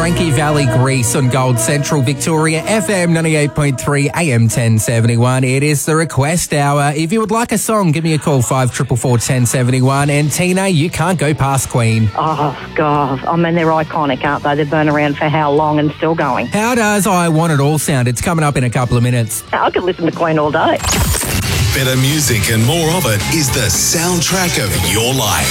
Frankie Valley, Greece on Gold Central Victoria, FM 98.3, AM 1071. It is the request hour. If you would like a song, give me a call, 5444 1071. And Tina, you can't go past Queen. Oh, God. I mean, they're iconic, aren't they? They've been around for how long and still going? How does I Want It All sound? It's coming up in a couple of minutes. I could listen to Queen all day. Better music and more of it is the soundtrack of your life.